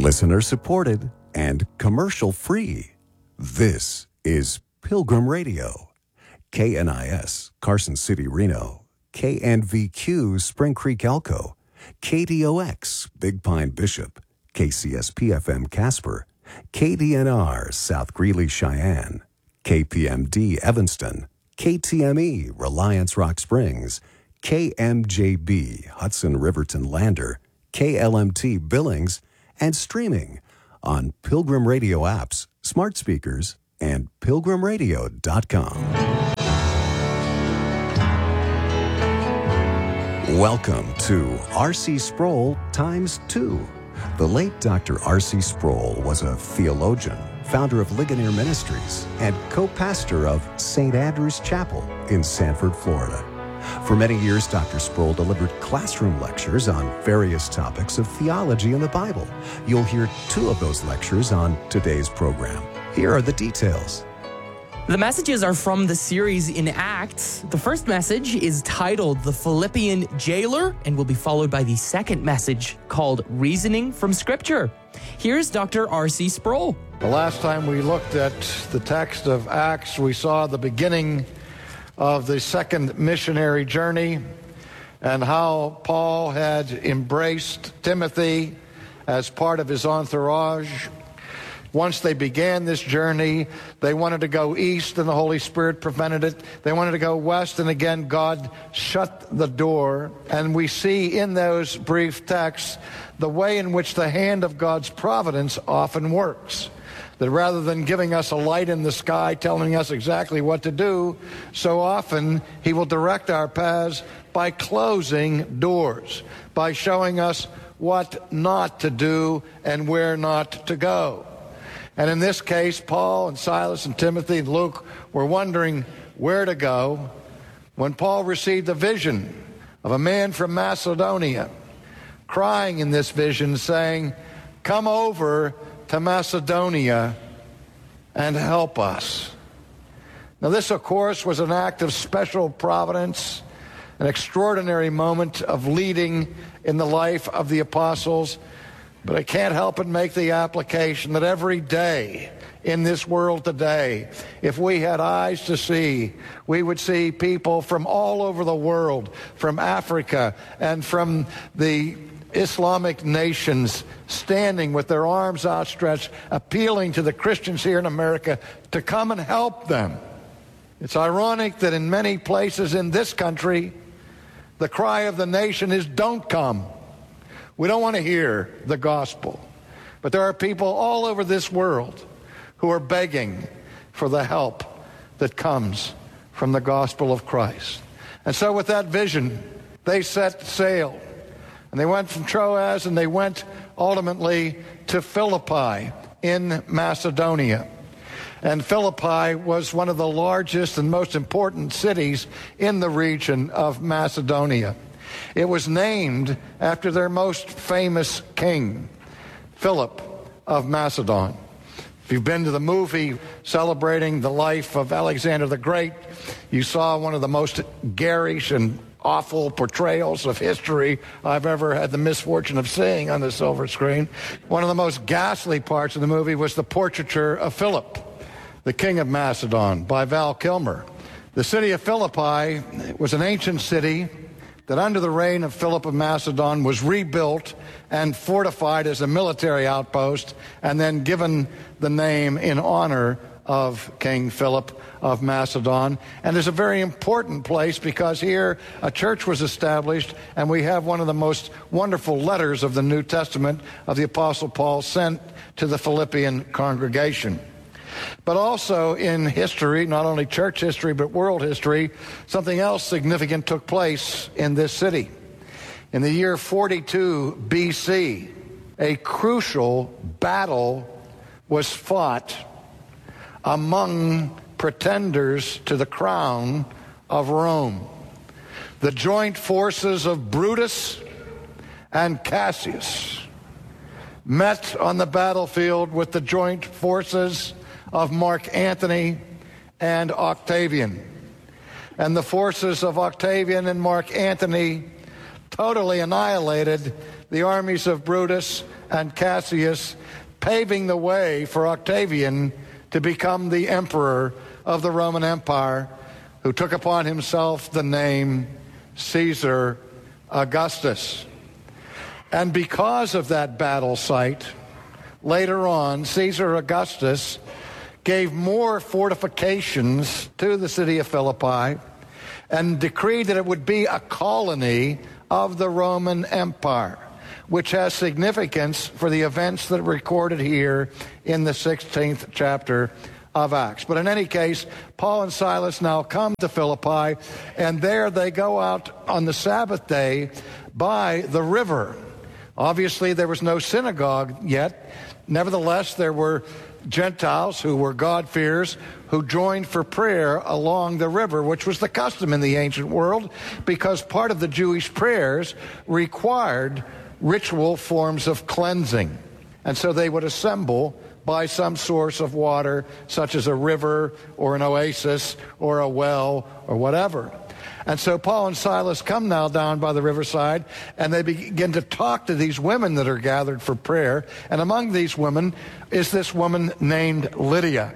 Listener supported and commercial free. This is Pilgrim Radio. KNIS, Carson City, Reno. KNVQ, Spring Creek, Elko. KDOX, Big Pine, Bishop. KCSP-FM, Casper. KDNR, South Greeley, Cheyenne. KPMD, Evanston. KTME, Reliance, Rock Springs. KMJB, Hudson, Riverton, Lander. KLMT, Billings. And streaming on Pilgrim Radio apps, smart speakers, and pilgrimradio.com. Welcome to R.C. Sproul Times 2. The late Dr. R.C. Sproul was a theologian, founder of Ligonier Ministries, and co-pastor of St. Andrew's Chapel in Sanford, Florida. For many years, Dr. Sproul delivered classroom lectures on various topics of theology and the Bible. You'll hear 2 of those lectures on today's program. Here are the details. The messages are from the series in Acts. The first message is titled The Philippian Jailer and will be followed by the second message called Reasoning from Scripture. Here's Dr. R.C. Sproul. The last time we looked at the text of Acts, we saw the beginning of the second missionary journey and how Paul had embraced Timothy as part of his entourage. Once they began this journey, they wanted to go east and the Holy Spirit prevented it. They wanted to go west and again God shut the door. And we see in those brief texts the way in which the hand of God's providence often works. That rather than giving us a light in the sky, telling us exactly what to do, so often he will direct our paths by closing doors, by showing us what not to do and where not to go. And in this case, Paul and Silas and Timothy and Luke were wondering where to go when Paul received a vision of a man from Macedonia, crying in this vision, saying, "Come over to Macedonia and help us." Now this, of course, was an act of special providence, an extraordinary moment of leading in the life of the apostles. But I can't help but make the application that every day in this world today, if we had eyes to see, we would see people from all over the world, from Africa and from the Islamic nations, standing with their arms outstretched, appealing to the Christians here in America to come and help them. It's ironic that in many places in this country, the cry of the nation is, "Don't come." We don't want to hear the gospel. But there are people all over this world who are begging for the help that comes from the gospel of Christ. And so with that vision, they set sail. And they went from Troas and they went ultimately to Philippi in Macedonia. And Philippi was one of the largest and most important cities in the region of Macedonia. It was named after their most famous king, Philip of Macedon. If you've been to the movie celebrating the life of Alexander the Great, you saw one of the most garish and awful portrayals of history I've ever had the misfortune of seeing on the silver screen. One of the most ghastly parts of the movie was the portraiture of Philip, the king of Macedon, by Val Kilmer. The city of Philippi was an ancient city that under the reign of Philip of Macedon was rebuilt and fortified as a military outpost and then given the name in honor of King Philip of Macedon. And it's a very important place because here a church was established and we have one of the most wonderful letters of the New Testament of the Apostle Paul sent to the Philippian congregation. But also in history, not only church history, but world history, something else significant took place in this city. In the year 42 BC, a crucial battle was fought among pretenders to the crown of Rome. The joint forces of Brutus and Cassius met on the battlefield with the joint forces of Mark Antony and Octavian. And the forces of Octavian and Mark Antony totally annihilated the armies of Brutus and Cassius, paving the way for Octavian to become the emperor of the Roman Empire, who took upon himself the name Caesar Augustus. And because of that battle site, later on, Caesar Augustus gave more fortifications to the city of Philippi and decreed that it would be a colony of the Roman Empire, which has significance for the events that are recorded here in the 16th chapter of Acts. But in any case, Paul and Silas now come to Philippi, and there they go out on the Sabbath day by the river. Obviously, there was no synagogue yet. Nevertheless, there were Gentiles who were God-fearers who joined for prayer along the river, which was the custom in the ancient world, because part of the Jewish prayers required ritual forms of cleansing. And so they would assemble by some source of water, such as a river or an oasis or a well or whatever. And so Paul and Silas come now down by the riverside, and they begin to talk to these women that are gathered for prayer. And among these women is this woman named Lydia,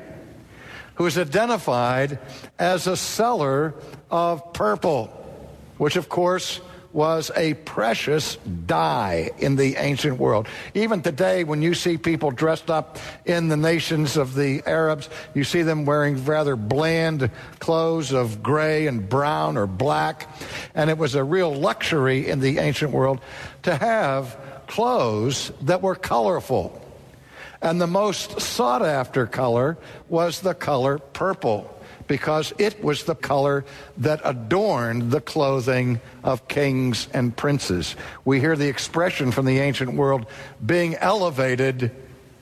who is identified as a seller of purple, which of course was a precious dye in the ancient world. Even today, when you see people dressed up in the nations of the Arabs, you see them wearing rather bland clothes of gray and brown or black. And it was a real luxury in the ancient world to have clothes that were colorful. And the most sought-after color was the color purple, because it was the color that adorned the clothing of kings and princes. We hear the expression from the ancient world, being elevated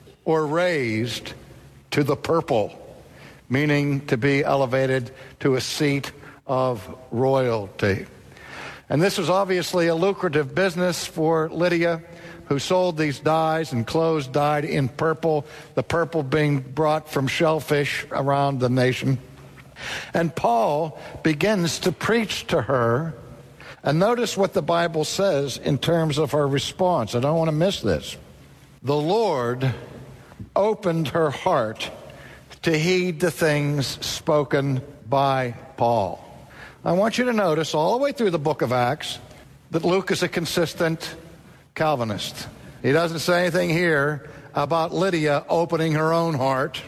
or raised to the purple, meaning to be elevated to a seat of royalty. And this was obviously a lucrative business for Lydia, who sold these dyes and clothes dyed in purple, the purple being brought from shellfish around the nation. And Paul begins to preach to her, and notice what the Bible says in terms of her response. I don't want to miss this. The Lord opened her heart to heed the things spoken by Paul. I want you to notice all the way through the book of Acts that Luke is a consistent Calvinist. He doesn't say anything here about Lydia opening her own heart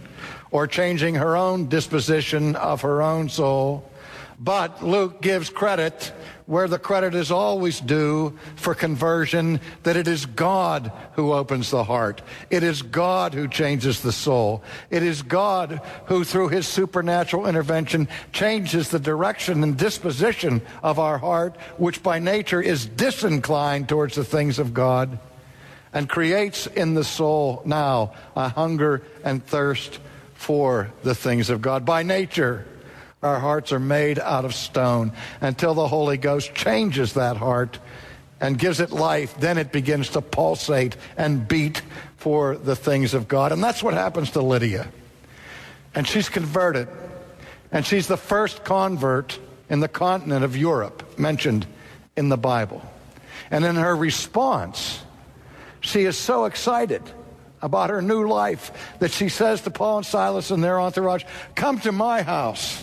or changing her own disposition of her own soul. But Luke gives credit where the credit is always due for conversion, that it is God who opens the heart. It is God who changes the soul. It is God who, through his supernatural intervention, changes the direction and disposition of our heart, which by nature is disinclined towards the things of God, and creates in the soul now a hunger and thirst for the things of God. By nature, our hearts are made out of stone. Until the Holy Ghost changes that heart and gives it life, then it begins to pulsate and beat for the things of God. And that's what happens to Lydia. And she's converted. And she's the first convert in the continent of Europe mentioned in the Bible. And in her response, she is so excited about her new life that she says to Paul and Silas and their entourage, "Come to my house.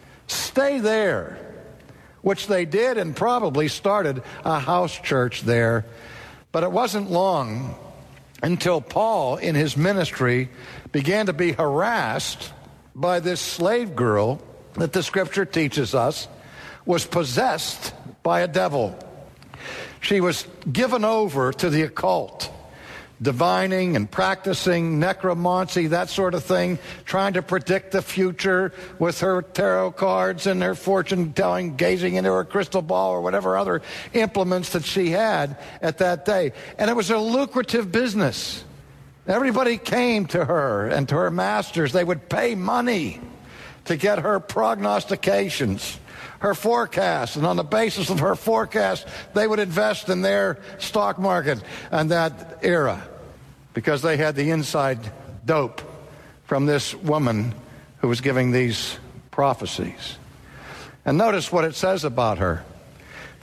Stay there," which they did, and probably started a house church there. But it wasn't long until Paul, in his ministry, began to be harassed by this slave girl that the scripture teaches us was possessed by a devil. She was given over to the occult, divining and practicing necromancy, that sort of thing, trying to predict the future with her tarot cards and her fortune-telling, gazing into her crystal ball or whatever other implements that she had at that day. And it was a lucrative business. Everybody came to her and to her masters. They would pay money to get her prognostications, her forecast, and on the basis of her forecast, they would invest in their stock market in that era, because they had the inside dope from this woman who was giving these prophecies. And notice what it says about her.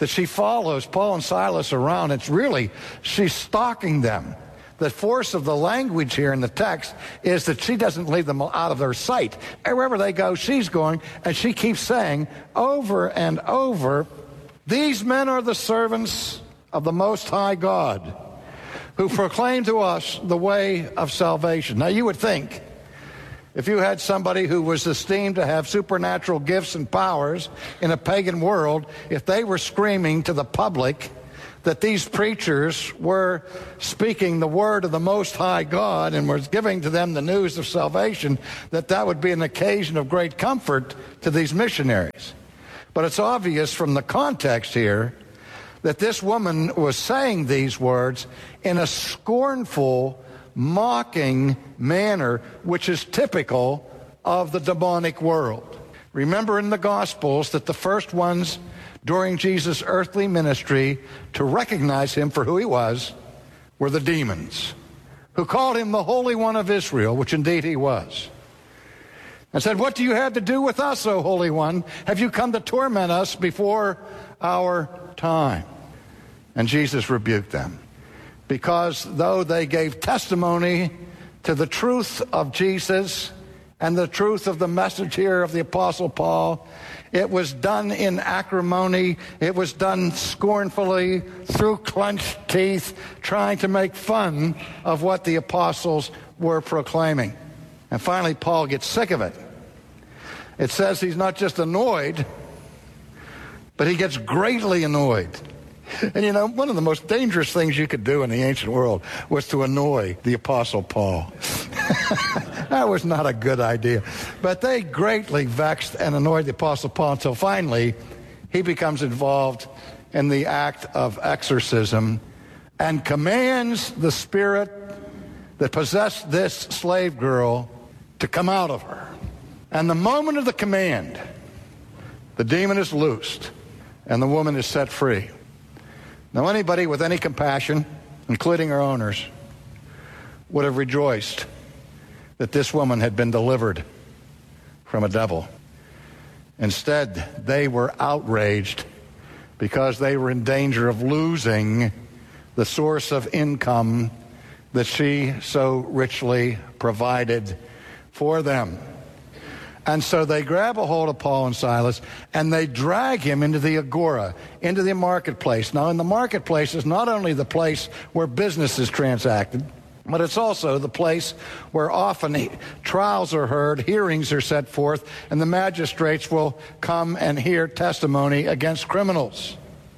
that she follows Paul and Silas around. It's really, she's stalking them. The force of the language here in the text is that she doesn't leave them out of their sight. Wherever they go, she's going, and she keeps saying over and over, these men are the servants of the Most High God, who proclaim to us the way of salvation. Now, you would think, if you had somebody who was esteemed to have supernatural gifts and powers in a pagan world, if they were screaming to the public that these preachers were speaking the word of the Most High God and was giving to them the news of salvation, that would be an occasion of great comfort to these missionaries. But it's obvious from the context here that this woman was saying these words in a scornful, mocking manner, which is typical of the demonic world. Remember in the Gospels that the first ones during Jesus' earthly ministry to recognize him for who he was were the demons, who called him the Holy One of Israel, which indeed he was, and said, what do you have to do with us, O Holy One? Have you come to torment us before our time? And Jesus rebuked them, because though they gave testimony to the truth of Jesus and the truth of the message here of the Apostle Paul, it was done in acrimony, it was done scornfully, through clenched teeth, trying to make fun of what the apostles were proclaiming. And finally, Paul gets sick of it. It says he's not just annoyed, but he gets greatly annoyed. And you know, one of the most dangerous things you could do in the ancient world was to annoy the Apostle Paul. That was not a good idea. But they greatly vexed and annoyed the Apostle Paul until finally he becomes involved in the act of exorcism and commands the spirit that possessed this slave girl to come out of her. And the moment of the command, the demon is loosed and the woman is set free. Now, anybody with any compassion, including her owners, would have rejoiced that this woman had been delivered from a devil. Instead, they were outraged because they were in danger of losing the source of income that she so richly provided for them. And so they grab a hold of Paul and Silas, and they drag him into the agora, into the marketplace. Now, in the marketplace is not only the place where business is transacted, but it's also the place where often trials are heard, hearings are set forth, and the magistrates will come and hear testimony against criminals.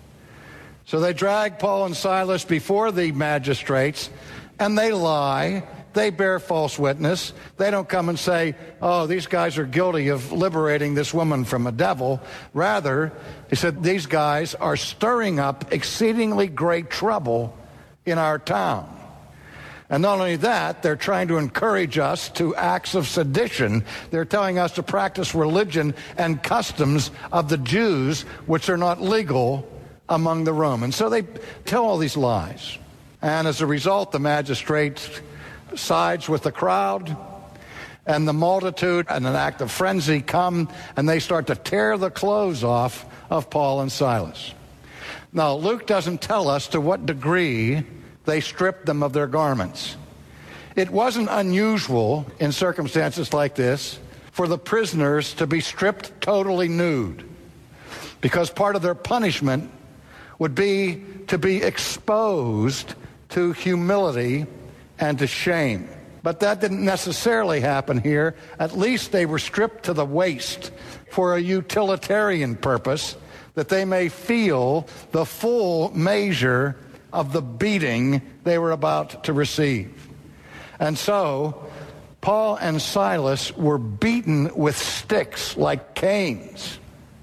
So they drag Paul and Silas before the magistrates, and they lie. They bear false witness. They don't come and say, oh, these guys are guilty of liberating this woman from a devil. Rather, he said, these guys are stirring up exceedingly great trouble in our town. And not only that, they're trying to encourage us to acts of sedition. They're telling us to practice religion and customs of the Jews, which are not legal among the Romans. So they tell all these lies. And as a result, the magistrate sides with the crowd, and the multitude, in an act of frenzy, come and they start to tear the clothes off of Paul and Silas. Now, Luke doesn't tell us to what degree they stripped them of their garments. It wasn't unusual in circumstances like this for the prisoners to be stripped totally nude, because part of their punishment would be to be exposed to humility and to shame. But that didn't necessarily happen here. At least they were stripped to the waist for a utilitarian purpose, that they may feel the full measure of the beating they were about to receive. And so Paul and Silas were beaten with sticks like canes.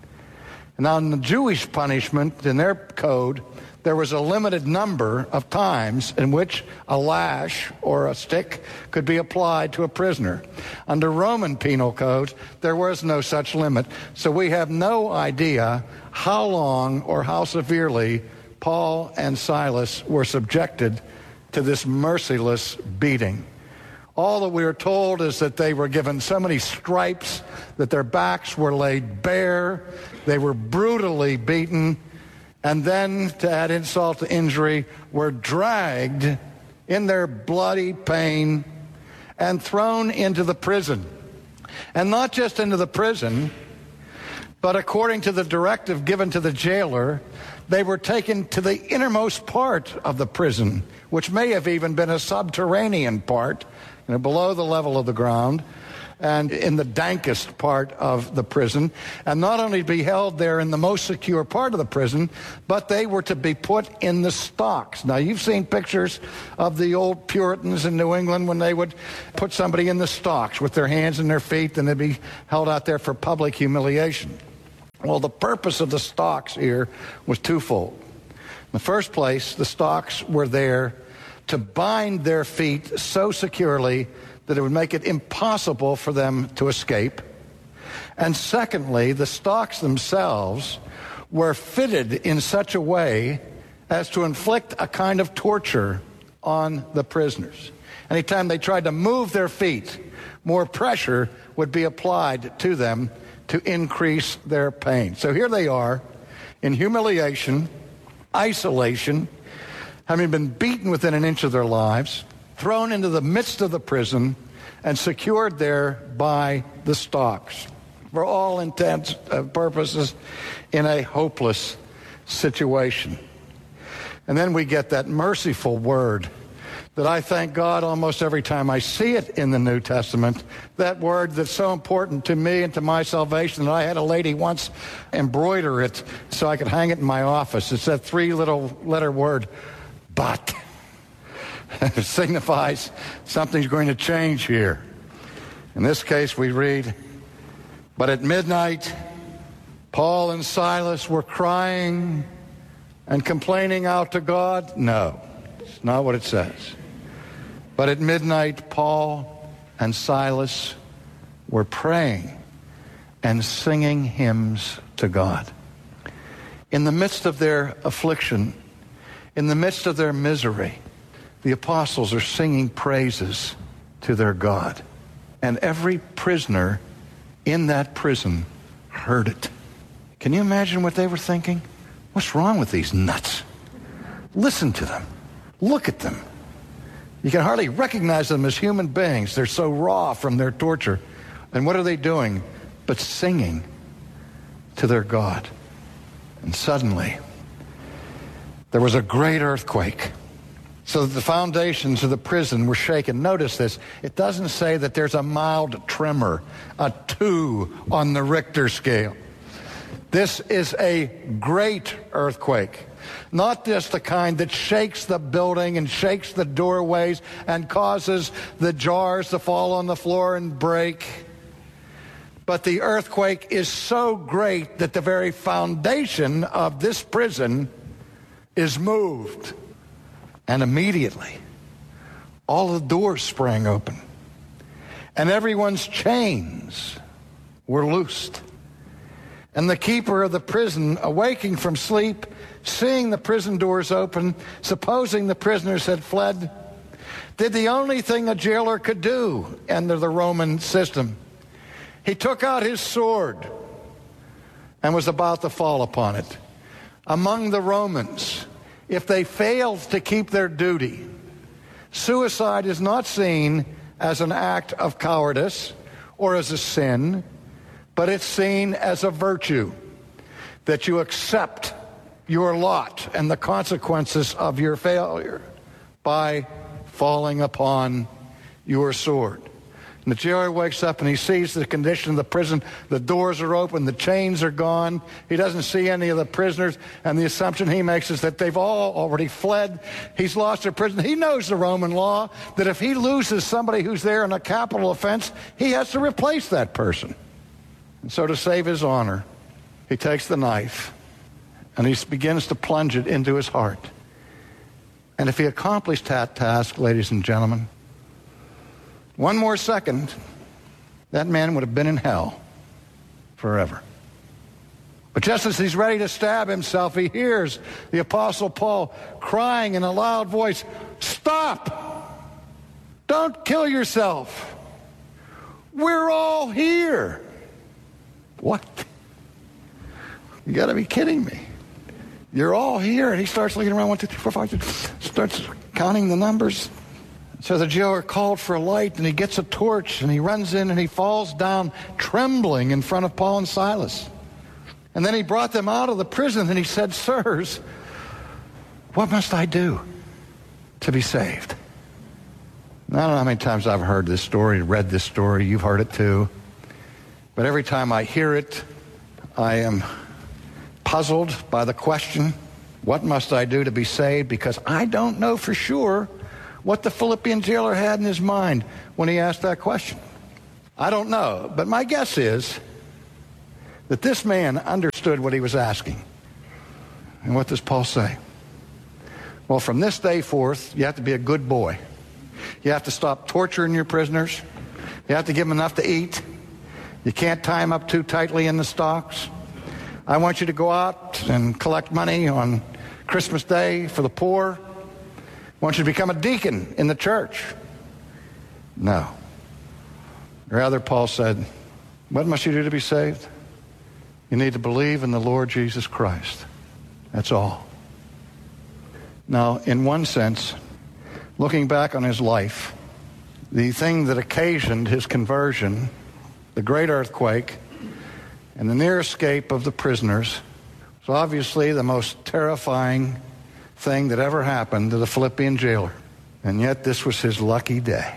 Now, in the Jewish punishment, in their code, there was a limited number of times in which a lash or a stick could be applied to a prisoner. Under Roman penal codes, there was no such limit. So we have no idea how long or how severely Paul and Silas were subjected to this merciless beating. All that we are told is that they were given so many stripes that their backs were laid bare. They were brutally beaten. and then, to add insult to injury, were dragged in their bloody pain and thrown into the prison. And not just into the prison, but according to the directive given to the jailer, they were taken to the innermost part of the prison, which may have even been a subterranean part, below the level of the ground, and in the dankest part of the prison, and not only be held there in the most secure part of the prison, but they were to be put in the stocks. Now, you've seen pictures of the old Puritans in New England when they would put somebody in the stocks with their hands and their feet, and they'd be held out there for public humiliation. Well, the purpose of the stocks here was twofold. In the first place, the stocks were there to bind their feet so securely that it would make it impossible for them to escape. And secondly, the stocks themselves were fitted in such a way as to inflict a kind of torture on the prisoners. Anytime they tried to move their feet, more pressure would be applied to them to increase their pain. So here they are in humiliation, isolation, having been beaten within an inch of their lives, thrown into the midst of the prison, and secured there by the stocks, for all intents and purposes, in a hopeless situation. And then we get that merciful word that I thank God almost every time I see it in the New Testament, that word that's so important to me and to my salvation that I had a lady once embroider it so I could hang it in my office. It's that 3-letter word, but. It signifies something's going to change here. In this case, we read, but at midnight, Paul and Silas were crying and complaining out to God. No, it's not what it says. But at midnight, Paul and Silas were praying and singing hymns to God. In the midst of their affliction, in the midst of their misery, the apostles are singing praises to their God. And every prisoner in that prison heard it. Can you imagine what they were thinking? What's wrong with these nuts? Listen to them. Look at them. You can hardly recognize them as human beings. They're so raw from their torture. And what are they doing but singing to their God? And suddenly, there was a great earthquake, so that the foundations of the prison were shaken. Notice this. It doesn't say that there's a mild tremor, a 2 on the Richter scale. This is a great earthquake. Not just the kind that shakes the building and shakes the doorways and causes the jars to fall on the floor and break. But the earthquake is so great that the very foundation of this prison is moved. And immediately, all the doors sprang open, and everyone's chains were loosed. And the keeper of the prison, awaking from sleep, seeing the prison doors open, supposing the prisoners had fled, did the only thing a jailer could do under the Roman system. He took out his sword and was about to fall upon it. Among the Romans, if they failed to keep their duty, suicide is not seen as an act of cowardice or as a sin, but it's seen as a virtue, that you accept your lot and the consequences of your failure by falling upon your sword. And the jailer wakes up and he sees the condition of the prison. The doors are open, the chains are gone. He doesn't see any of the prisoners, and the assumption he makes is that they've all already fled. He's lost their prison. He knows the Roman law, that if he loses somebody who's there in a capital offense, he has to replace that person. And so to save his honor, he takes the knife and he begins to plunge it into his heart. And if he accomplished that task, ladies and gentlemen, one more second, that man would have been in hell forever. But just as he's ready to stab himself, he hears the Apostle Paul crying in a loud voice, "Stop! Don't kill yourself. We're all here." What? You got to be kidding me. You're all here. And he starts looking around, 1, 2, 3, 4, 5, 6, starts counting the numbers. So the jailer called for a light, and he gets a torch, and he runs in, and he falls down trembling in front of Paul and Silas. And then he brought them out of the prison, and he said, "Sirs, what must I do to be saved?" I don't know how many times I've heard this story, read this story. You've heard it too. But every time I hear it, I am puzzled by the question, what must I do to be saved? Because I don't know for sure what the Philippian jailer had in his mind when he asked that question. I don't know. But my guess is that this man understood what he was asking. And what does Paul say? Well, from this day forth, you have to be a good boy. You have to stop torturing your prisoners. You have to give them enough to eat. You can't tie them up too tightly in the stocks. I want you to go out and collect money on Christmas Day for the poor. I want you to become a deacon in the church. No. Rather, Paul said, what must you do to be saved? You need to believe in the Lord Jesus Christ. That's all. Now, in one sense, looking back on his life, the thing that occasioned his conversion, the great earthquake, and the near escape of the prisoners, was obviously the most terrifying thing that ever happened to the Philippian jailer. And yet this was his lucky day.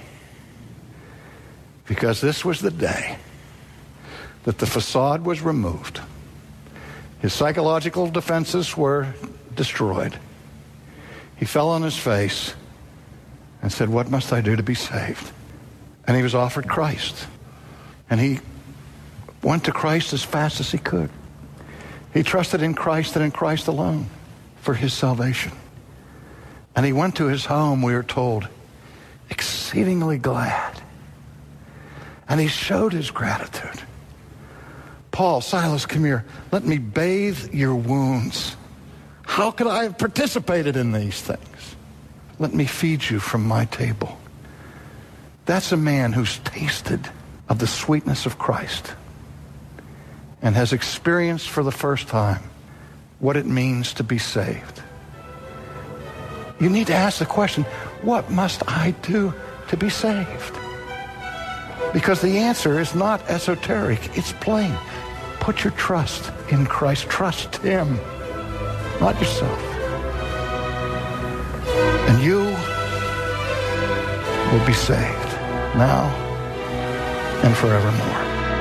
Because this was the day that the facade was removed. His psychological defenses were destroyed. He fell on his face and said, what must I do to be saved? And he was offered Christ. And he went to Christ as fast as he could. He trusted in Christ and in Christ alone for his salvation. And he went to his home, we are told, exceedingly glad. And he showed his gratitude. Paul, Silas, come here. Let me bathe your wounds. How could I have participated in these things? Let me feed you from my table. That's a man who's tasted of the sweetness of Christ and has experienced for the first time what it means to be saved. You need to ask the question, what must I do to be saved? Because the answer is not esoteric, it's plain. Put your trust in Christ. Trust him, not yourself. And you will be saved now and forevermore.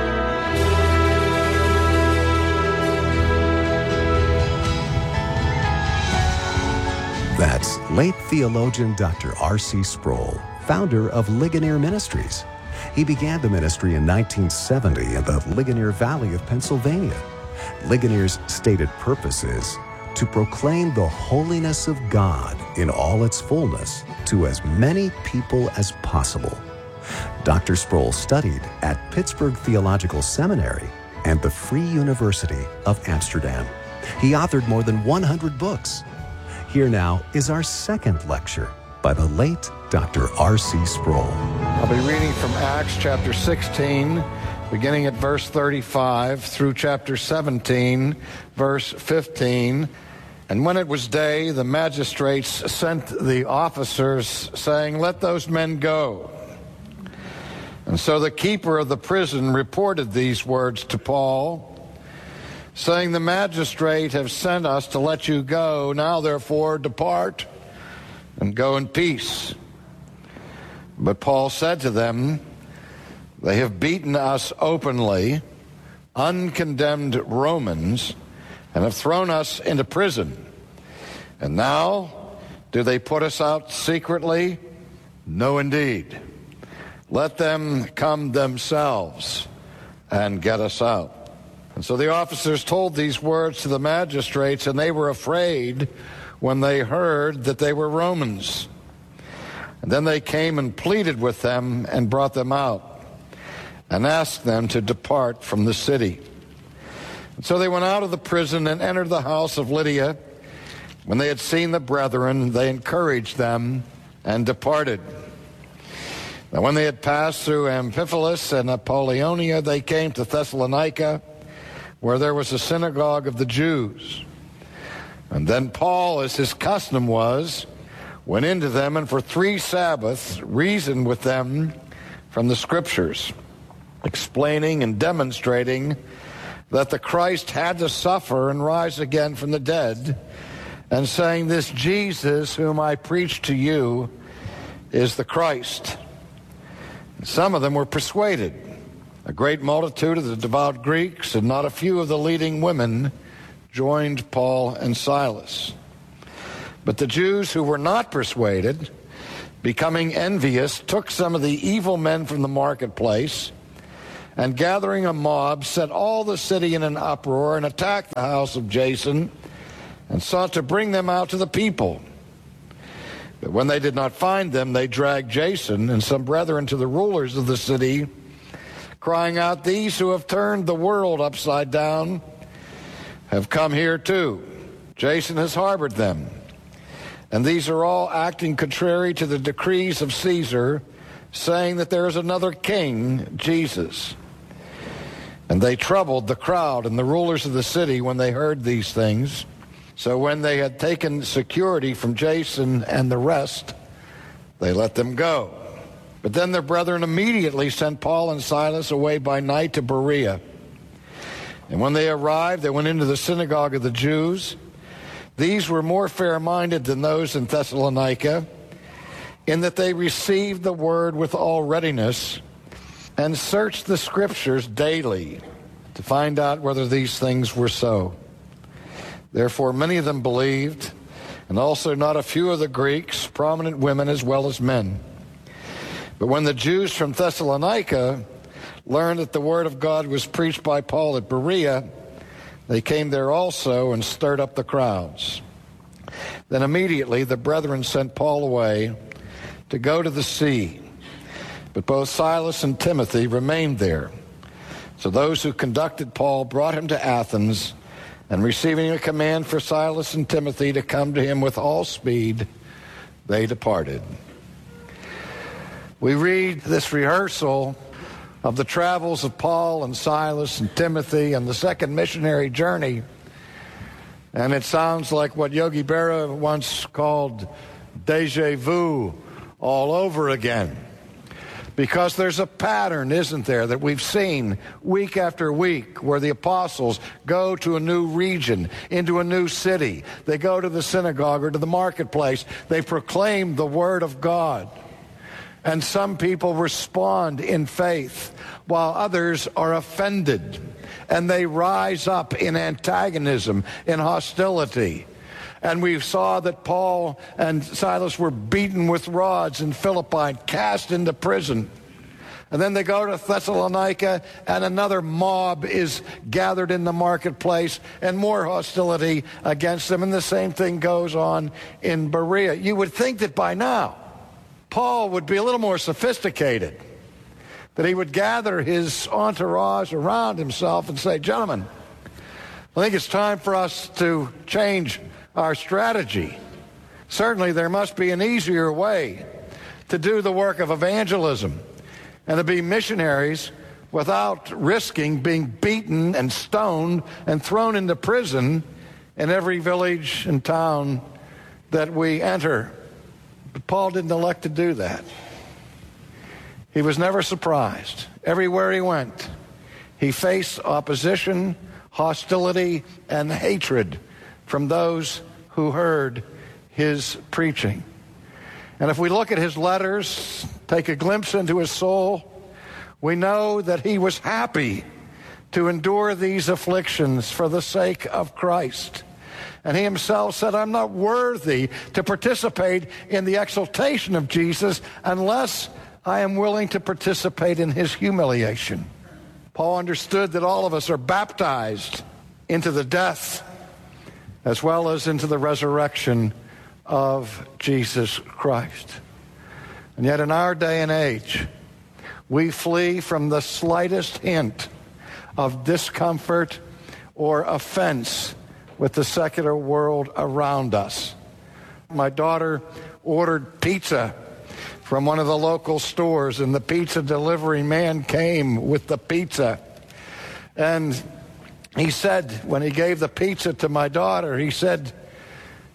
That's late theologian Dr. R.C. Sproul, founder of Ligonier Ministries. He began the ministry in 1970 in the Ligonier Valley of Pennsylvania. Ligonier's stated purpose is to proclaim the holiness of God in all its fullness to as many people as possible. Dr. Sproul studied at Pittsburgh Theological Seminary and the Free University of Amsterdam. He authored more than 100 books. Here now is our second lecture by the late Dr. R.C. Sproul. I'll be reading from Acts chapter 16, beginning at verse 35 through chapter 17, verse 15. And when it was day, the magistrates sent the officers, saying, let those men go. And so the keeper of the prison reported these words to Paul, saying, the magistrate have sent us to let you go. Now, therefore, depart and go in peace. But Paul said to them, they have beaten us openly, uncondemned Romans, and have thrown us into prison. And now, do they put us out secretly? No, indeed. Let them come themselves and get us out. And so the officers told these words to the magistrates, and they were afraid when they heard that they were Romans. And then they came and pleaded with them and brought them out and asked them to depart from the city. And so they went out of the prison and entered the house of Lydia. When they had seen the brethren, they encouraged them and departed. Now when they had passed through Amphipolis and Apollonia, they came to Thessalonica, where there was a synagogue of the Jews. And then Paul, as his custom was, went into them and for 3 Sabbaths reasoned with them from the Scriptures, explaining and demonstrating that the Christ had to suffer and rise again from the dead, and saying, this Jesus whom I preach to you is the Christ. And some of them were persuaded. A great multitude of the devout Greeks and not a few of the leading women joined Paul and Silas. But the Jews who were not persuaded, becoming envious, took some of the evil men from the marketplace, and gathering a mob, set all the city in an uproar and attacked the house of Jason and sought to bring them out to the people. But when they did not find them, they dragged Jason and some brethren to the rulers of the city, crying out, these who have turned the world upside down have come here too. Jason has harbored them. And these are all acting contrary to the decrees of Caesar, saying that there is another king, Jesus. And they troubled the crowd and the rulers of the city when they heard these things. So when they had taken security from Jason and the rest, they let them go. But then their brethren immediately sent Paul and Silas away by night to Berea. And when they arrived, they went into the synagogue of the Jews. These were more fair-minded than those in Thessalonica, in that they received the word with all readiness and searched the Scriptures daily to find out whether these things were so. Therefore many of them believed, and also not a few of the Greeks, prominent women as well as men. But when the Jews from Thessalonica learned that the word of God was preached by Paul at Berea, they came there also and stirred up the crowds. Then immediately the brethren sent Paul away to go to the sea. But both Silas and Timothy remained there. So those who conducted Paul brought him to Athens, and receiving a command for Silas and Timothy to come to him with all speed, they departed. We read this rehearsal of the travels of Paul and Silas and Timothy and the second missionary journey. And it sounds like what Yogi Berra once called déjà vu all over again. Because there's a pattern, isn't there, that we've seen week after week where the apostles go to a new region, into a new city. They go to the synagogue or to the marketplace. They proclaim the word of God. And some people respond in faith, while others are offended. And they rise up in antagonism, in hostility. And we saw that Paul and Silas were beaten with rods in Philippi, cast into prison. And then they go to Thessalonica, and another mob is gathered in the marketplace, and more hostility against them. And the same thing goes on in Berea. You would think that by now, Paul would be a little more sophisticated, that he would gather his entourage around himself and say, gentlemen, I think it's time for us to change our strategy. Certainly there must be an easier way to do the work of evangelism and to be missionaries without risking being beaten and stoned and thrown into prison in every village and town that we enter. But Paul didn't elect to do that. He was never surprised. Everywhere he went, he faced opposition, hostility, and hatred from those who heard his preaching. And if we look at his letters, take a glimpse into his soul, we know that he was happy to endure these afflictions for the sake of Christ. And he himself said, I'm not worthy to participate in the exaltation of Jesus unless I am willing to participate in his humiliation. Paul understood that all of us are baptized into the death as well as into the resurrection of Jesus Christ. And yet in our day and age, we flee from the slightest hint of discomfort or offense with the secular world around us. My daughter ordered pizza from one of the local stores, and the pizza delivery man came with the pizza. And he said, when he gave the pizza to my daughter, he said,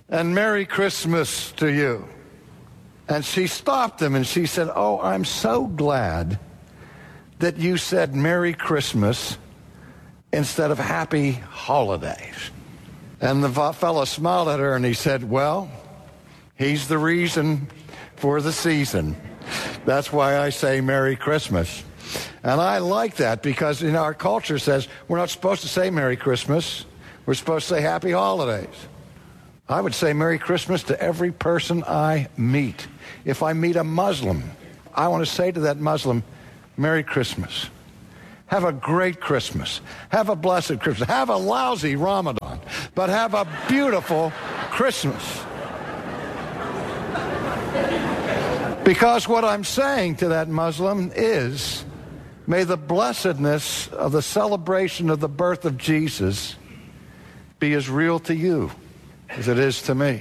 and Merry Christmas to you. And she stopped him and she said, oh, I'm so glad that you said Merry Christmas instead of Happy Holidays. And the fellow smiled at her and he said, well, he's the reason for the season. That's why I say Merry Christmas. And I like that because our culture says we're not supposed to say Merry Christmas. We're supposed to say Happy Holidays. I would say Merry Christmas to every person I meet. If I meet a Muslim, I want to say to that Muslim, Merry Christmas. Have a great Christmas. Have a blessed Christmas. Have a lousy Ramadan, but have a beautiful Christmas. Because what I'm saying to that Muslim is, may the blessedness of the celebration of the birth of Jesus be as real to you as it is to me.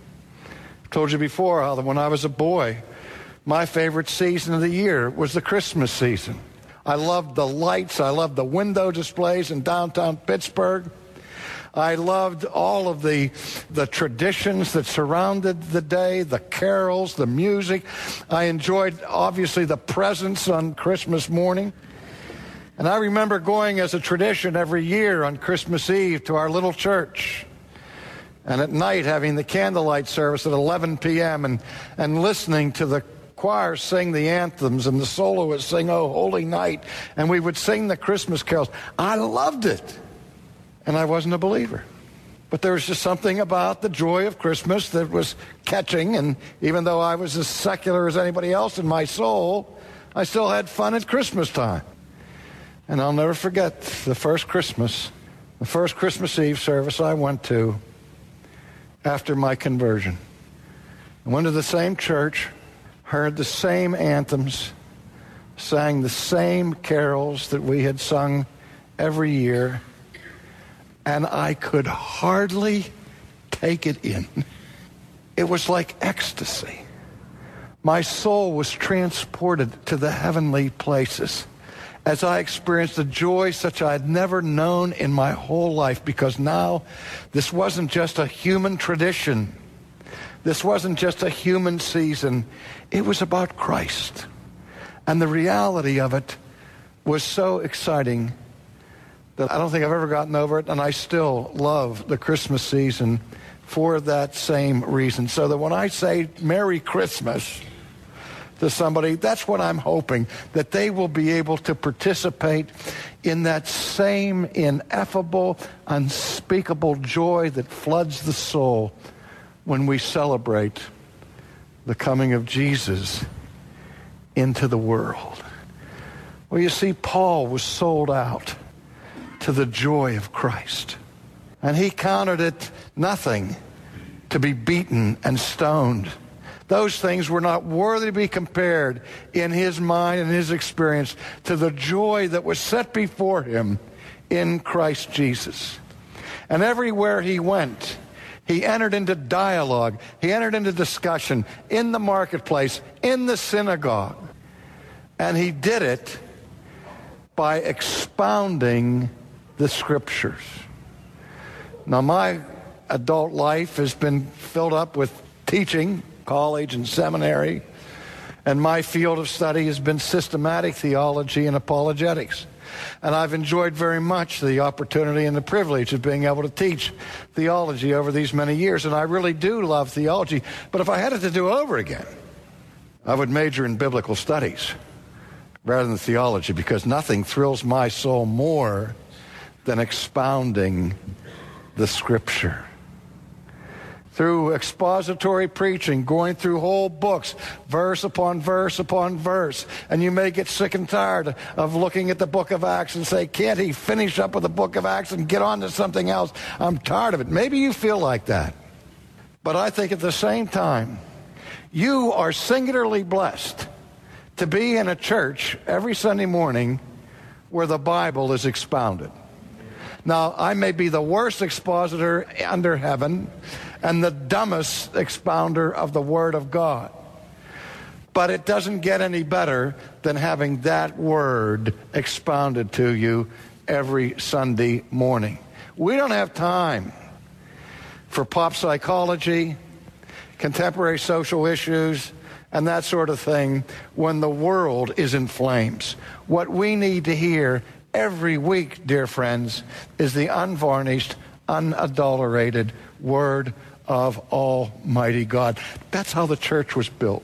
I told you before how that when I was a boy, my favorite season of the year was the Christmas season. I loved the lights. I loved the window displays in downtown Pittsburgh. I loved all of the traditions that surrounded the day, the carols, the music. I enjoyed, obviously, the presents on Christmas morning. And I remember going as a tradition every year on Christmas Eve to our little church. And at night having the candlelight service at 11 p.m. and listening to the choir sing the anthems and the soloists sing, Oh, Holy Night. And we would sing the Christmas carols. I loved it. And I wasn't a believer. But there was just something about the joy of Christmas that was catching. And even though I was as secular as anybody else in my soul, I still had fun at Christmas time. And I'll never forget the first Christmas Eve service I went to after my conversion. I went to the same church, heard the same anthems, sang the same carols that we had sung every year, and I could hardly take it in. It was like ecstasy. My soul was transported to the heavenly places as I experienced a joy such I had never known in my whole life, because now this wasn't just a human tradition. This wasn't just a human season. It was about Christ. And the reality of it was so exciting that I don't think I've ever gotten over it, and I still love the Christmas season for that same reason. So that when I say Merry Christmas to somebody, that's what I'm hoping, that they will be able to participate in that same ineffable, unspeakable joy that floods the soul when we celebrate the coming of Jesus into the world. Well, you see, Paul was sold out to the joy of Christ. And he counted it nothing to be beaten and stoned. Those things were not worthy to be compared in his mind and his experience to the joy that was set before him in Christ Jesus. And everywhere he went, he entered into dialogue. He entered into discussion in the marketplace, in the synagogue. And he did it by expounding the Scriptures. Now, my adult life has been filled up with teaching, college and seminary, and my field of study has been systematic theology and apologetics. And I've enjoyed very much the opportunity and the privilege of being able to teach theology over these many years, and I really do love theology. But if I had it to do over again, I would major in biblical studies rather than theology, because nothing thrills my soul more than expounding the Scripture. Through expository preaching, going through whole books, verse upon verse upon verse. And you may get sick and tired of looking at the book of Acts and say, can't he finish up with the book of Acts and get on to something else? I'm tired of it. Maybe you feel like that. But I think at the same time, you are singularly blessed to be in a church every Sunday morning where the Bible is expounded. Now, I may be the worst expositor under heaven and the dumbest expounder of the Word of God. But it doesn't get any better than having that Word expounded to you every Sunday morning. We don't have time for pop psychology, contemporary social issues, and that sort of thing when the world is in flames. What we need to hear every week, dear friends, is the unvarnished, unadulterated Word of Almighty God. That's how the church was built.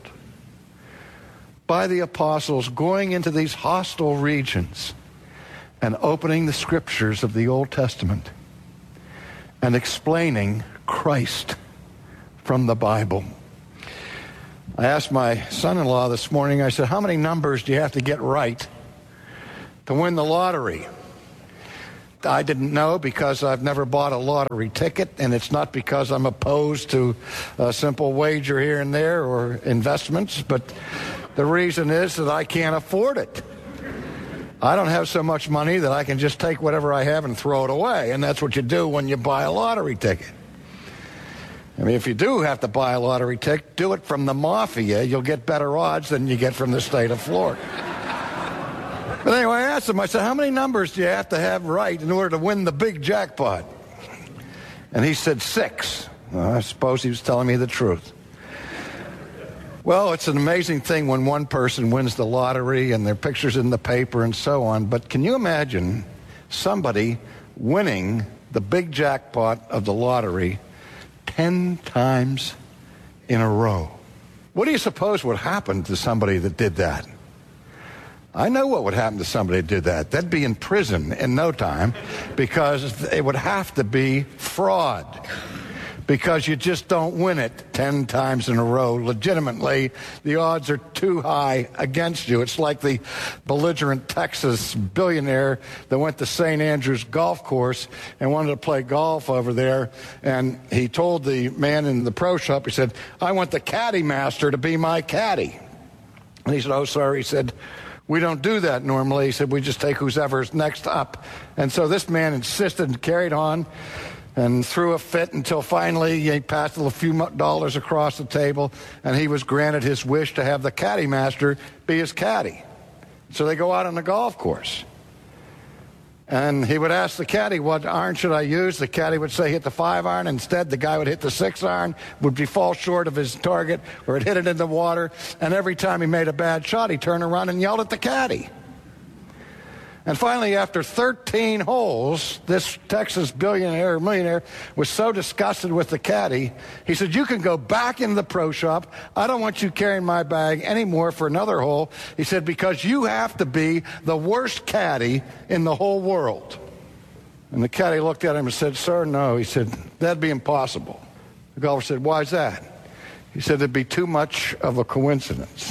By the apostles going into these hostile regions and opening the scriptures of the Old Testament and explaining Christ from the Bible. I asked my son-in-law this morning, I said, how many numbers do you have to get right to win the lottery? I didn't know because I've never bought a lottery ticket, and it's not because I'm opposed to a simple wager here and there or investments, but the reason is that I can't afford it. I don't have so much money that I can just take whatever I have and throw it away, and that's what you do when you buy a lottery ticket. I mean, if you do have to buy a lottery ticket, do it from the mafia. You'll get better odds than you get from the state of Florida. But anyway, I asked him, I said, how many numbers do you have to have right in order to win the big jackpot? And he said 6. Well, I suppose he was telling me the truth. Well, it's an amazing thing when one person wins the lottery and their picture's in the paper and so on. But can you imagine somebody winning the big jackpot of the lottery 10 times in a row? What do you suppose would happen to somebody that did that? I know what would happen to somebody that did that. They'd be in prison in no time because it would have to be fraud. Because you just don't win it 10 times in a row. Legitimately, the odds are too high against you. It's like the belligerent Texas billionaire that went to St. Andrews Golf Course and wanted to play golf over there. And he told the man in the pro shop, he said, I want the caddy master to be my caddy. And he said, oh, sir, he said, we don't do that normally. He said, we just take whoever's next up. And so this man insisted and carried on and threw a fit until finally he passed a few dollars across the table, and he was granted his wish to have the caddy master be his caddy. So they go out on the golf course. And he would ask the caddy, what iron should I use? The caddy would say, hit the 5-iron. Instead, the guy would hit the 6-iron, would fall short of his target, or hit it in the water. And every time he made a bad shot, he'd turn around and yelled at the caddy. And finally, after 13 holes, this Texas millionaire was so disgusted with the caddy, he said, you can go back into the pro shop. I don't want you carrying my bag anymore for another hole. He said, because you have to be the worst caddy in the whole world. And the caddy looked at him and said, sir, no. He said, that'd be impossible. The golfer said, why is that? He said, it'd be too much of a coincidence.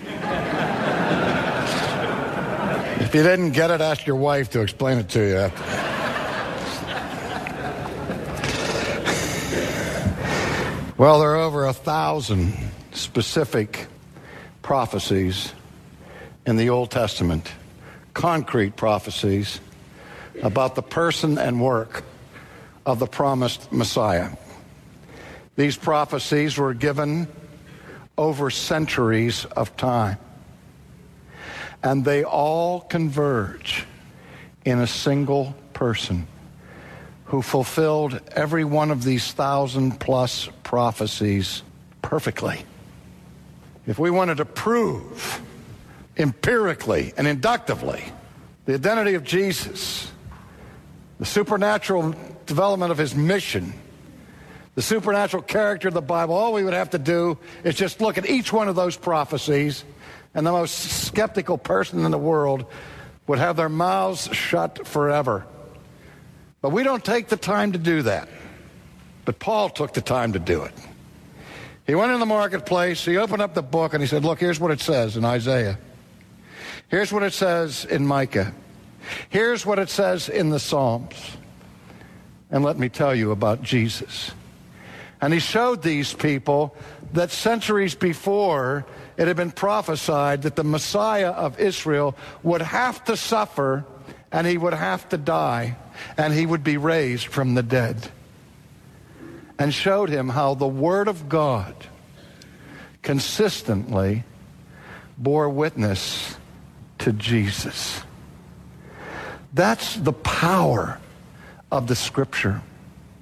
If you didn't get it, ask your wife to explain it to you. Well, there are over 1,000 specific prophecies in the Old Testament, concrete prophecies about the person and work of the promised Messiah. These prophecies were given over centuries of time. And they all converge in a single person who fulfilled every one of these 1,000+ prophecies perfectly. If we wanted to prove empirically and inductively the identity of Jesus, the supernatural development of his mission, the supernatural character of the Bible, all we would have to do is just look at each one of those prophecies, and the most skeptical person in the world would have their mouths shut forever. But we don't take the time to do that. But Paul took the time to do it. He went in the marketplace, he opened up the book, and he said, look, here's what it says in Isaiah. Here's what it says in Micah. Here's what it says in the Psalms. And let me tell you about Jesus. And he showed these people that centuries before, it had been prophesied that the Messiah of Israel would have to suffer, and he would have to die, and he would be raised from the dead. And showed him how the Word of God consistently bore witness to Jesus. That's the power of the Scripture.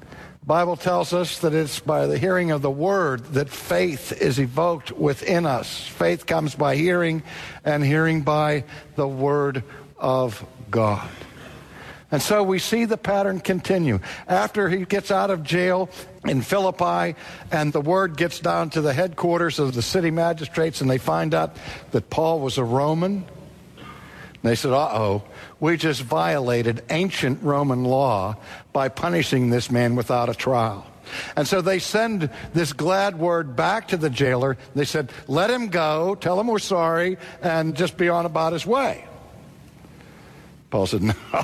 Bible tells us that it's by the hearing of the word that faith is evoked within us. Faith comes by hearing, and hearing by the word of God. And so we see the pattern continue. After he gets out of jail in Philippi, and the word gets down to the headquarters of the city magistrates, and they find out that Paul was a Roman, they said, uh-oh, we just violated ancient Roman law by punishing this man without a trial. And so they send this glad word back to the jailer. They said, let him go, tell him we're sorry, and just be on about his way. Paul said,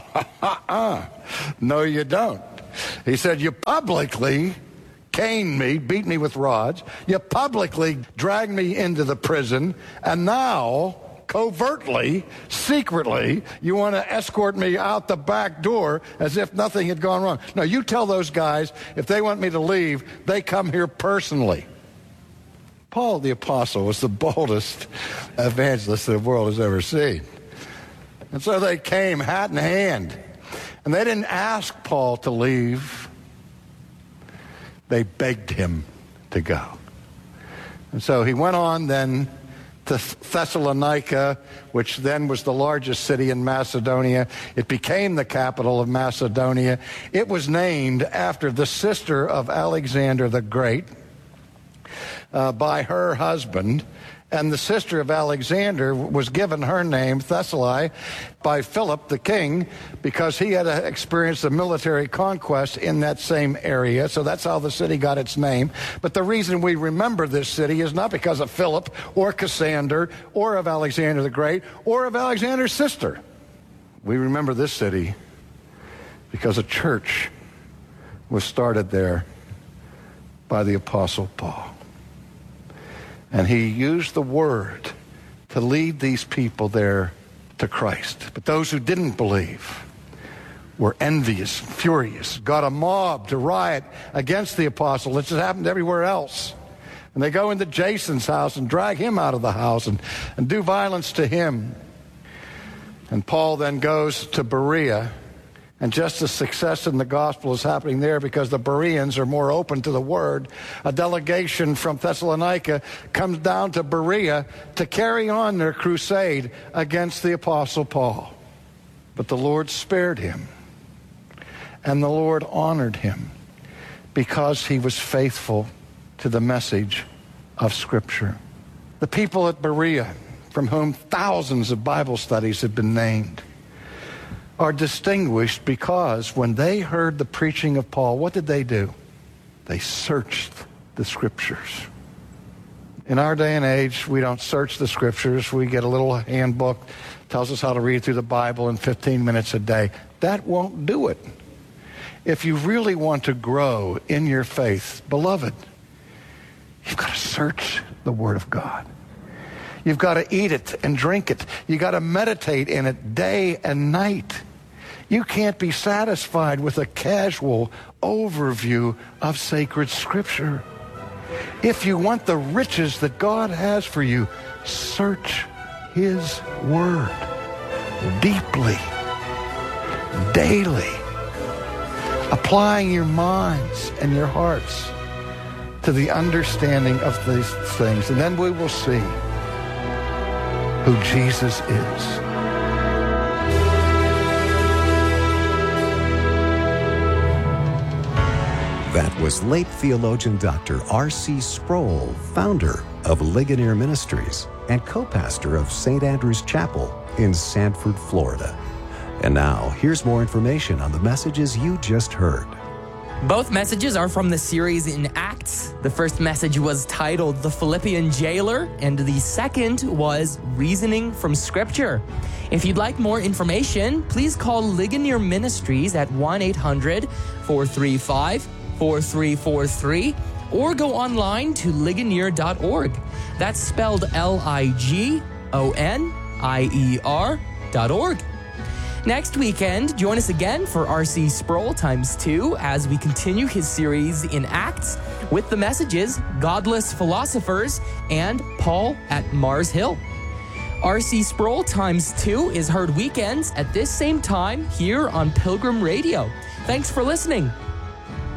no, you don't. He said, you publicly caned me, beat me with rods. You publicly dragged me into the prison, and now, covertly, secretly, you want to escort me out the back door as if nothing had gone wrong. No, you tell those guys, if they want me to leave, they come here personally. Paul the Apostle was the boldest evangelist the world has ever seen. And so they came hat in hand. And they didn't ask Paul to leave. They begged him to go. And so he went on then to Thessalonica, which then was the largest city in Macedonia. It became the capital of Macedonia. It was named after the sister of Alexander the Great by her husband. And the sister of Alexander was given her name, Thessaly, by Philip the king, because he had experienced a military conquest in that same area. So that's how the city got its name. But the reason we remember this city is not because of Philip or Cassander or of Alexander the Great or of Alexander's sister. We remember this city because a church was started there by the Apostle Paul. And he used the word to lead these people there to Christ. But those who didn't believe were envious, furious, got a mob to riot against the apostle. It just happened everywhere else. And they go into Jason's house and drag him out of the house and do violence to him. And Paul then goes to Berea. And just as success in the gospel is happening there because the Bereans are more open to the word, a delegation from Thessalonica comes down to Berea to carry on their crusade against the Apostle Paul. But the Lord spared him, and the Lord honored him because he was faithful to the message of Scripture. The people at Berea, from whom thousands of Bible studies have been named, are distinguished because when they heard the preaching of Paul, what did they do? They searched the Scriptures. In our day and age, we don't search the Scriptures. We get a little handbook, tells us how to read through the Bible in 15 minutes a day. That won't do it. If you really want to grow in your faith, beloved, you've got to search the Word of God. You've got to eat it and drink it. You've got to meditate in it day and night. You can't be satisfied with a casual overview of sacred Scripture. If you want the riches that God has for you, search His Word deeply, daily, applying your minds and your hearts to the understanding of these things. And then we will see who Jesus is. That was late theologian Dr. R.C. Sproul, founder of Ligonier Ministries and co-pastor of St. Andrew's Chapel in Sanford, Florida. And now, here's more information on the messages you just heard. Both messages are from the series in Acts. The first message was titled The Philippian Jailer, and the second was Reasoning from Scripture. If you'd like more information, please call Ligonier Ministries at 1-800-435-4343 or go online to ligonier.org. That's spelled Ligonier.org. Next weekend, join us again for R.C. Sproul ×2 as we continue his series in Acts with the messages Godless Philosophers and Paul at Mars Hill. R.C. Sproul ×2 is heard weekends at this same time here on Pilgrim Radio. Thanks for listening.